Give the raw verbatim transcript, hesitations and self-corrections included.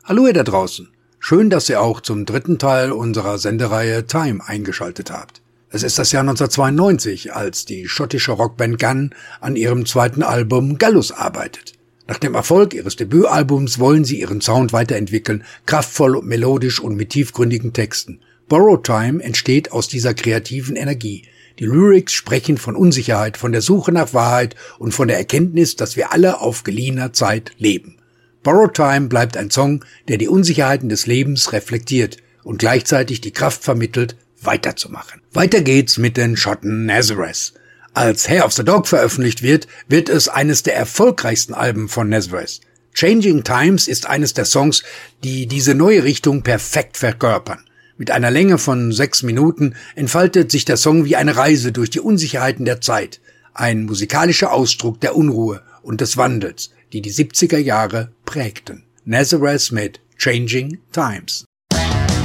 Hallo ihr da draußen. Schön, dass ihr auch zum dritten Teil unserer Sendereihe Time eingeschaltet habt. Es ist das Jahr neunzehnhundertzweiundneunzig, als die schottische Rockband Gun an ihrem zweiten Album Gallus arbeitet. Nach dem Erfolg ihres Debütalbums wollen sie ihren Sound weiterentwickeln, kraftvoll, melodisch und mit tiefgründigen Texten. Borrowed Time entsteht aus dieser kreativen Energie. Die Lyrics sprechen von Unsicherheit, von der Suche nach Wahrheit und von der Erkenntnis, dass wir alle auf geliehener Zeit leben. Borrowed Time bleibt ein Song, der die Unsicherheiten des Lebens reflektiert und gleichzeitig die Kraft vermittelt, weiterzumachen. Weiter geht's mit den Schotten Nazareth. Als Hair of the Dog veröffentlicht wird, wird es eines der erfolgreichsten Alben von Nazareth. Changing Times ist eines der Songs, die diese neue Richtung perfekt verkörpern. Mit einer Länge von sechs Minuten entfaltet sich der Song wie eine Reise durch die Unsicherheiten der Zeit. Ein musikalischer Ausdruck der Unruhe und des Wandels, die die siebziger Jahre prägten. Nazareth mit Changing Times.